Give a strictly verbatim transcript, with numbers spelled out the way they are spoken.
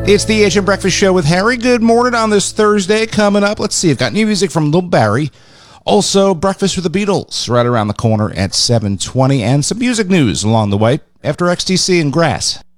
It's the H M Breakfast Show with Harry. Good morning on this Thursday. Coming up, let's see, I've got new music from Lil Barry. Also, Breakfast with the Beatles right around the corner at seven twenty, and some music news along the way after X T C and Grass.